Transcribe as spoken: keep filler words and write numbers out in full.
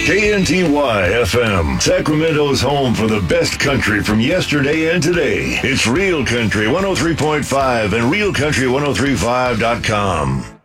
K N T Y F M, Sacramento's home for the best country from yesterday and today. It's Real Country one oh three point five and real country ten thirty-five dot com.